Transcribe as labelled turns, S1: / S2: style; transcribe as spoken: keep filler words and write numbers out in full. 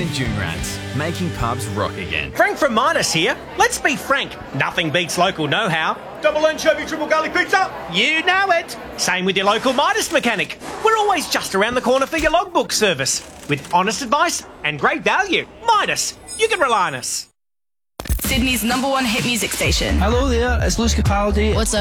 S1: and Joonrats, making pubs rock again.
S2: Frank from Midas here. Let's be frank, nothing beats local know-how.
S3: Double anchovy, triple garlic pizza.
S2: You know it. Same with your local Midas mechanic. We're always just around the corner for your logbook service. With honest advice and great value. Midas, you can rely on us.
S4: Sydney's number one hit music station.
S5: Hello there, it's Lewis Capaldi.
S4: What's up?